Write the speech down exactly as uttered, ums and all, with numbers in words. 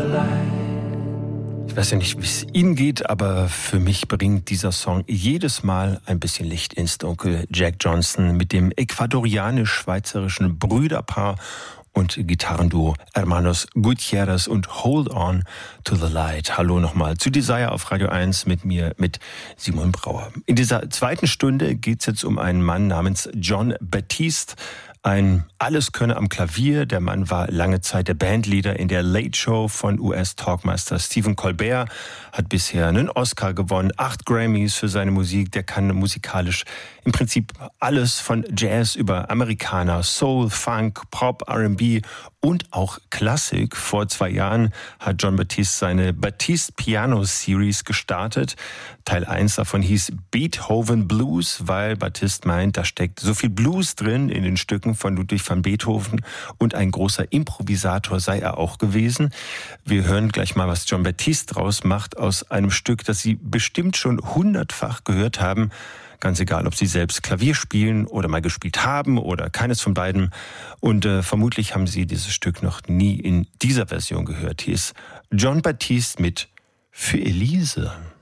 Ich weiß ja nicht, wie es Ihnen geht, aber für mich bringt dieser Song jedes Mal ein bisschen Licht ins Dunkel. Jack Johnson mit dem ecuadorianisch-schweizerischen Brüderpaar und Gitarrenduo Hermanos Gutierrez und Hold On to the Light. Hallo nochmal zu Desire auf Radio eins mit mir, mit Simon Brauer. In dieser zweiten Stunde geht es jetzt um einen Mann namens Jon Batiste. Ein Alleskönner am Klavier. Der Mann war lange Zeit der Bandleader in der Late Show von U S-Talkmaster Stephen Colbert, hat bisher einen Oscar gewonnen, acht Grammys für seine Musik. Der kann musikalisch im Prinzip alles von Jazz über Amerikaner, Soul, Funk, Pop, R and B und auch Klassik. Vor zwei Jahren hat Jon Batiste seine Batiste Piano Series gestartet. Teil eins davon hieß Beethoven Blues, weil Batiste meint, da steckt so viel Blues drin in den Stücken von Ludwig van Beethoven und ein großer Improvisator sei er auch gewesen. Wir hören gleich mal, was Jon Batiste draus macht aus einem Stück, das Sie bestimmt schon hundertfach gehört haben. Ganz egal, ob Sie selbst Klavier spielen oder mal gespielt haben oder keines von beiden. Und äh, vermutlich haben Sie dieses Stück noch nie in dieser Version gehört. Hier ist Jon Batiste mit Für Elise.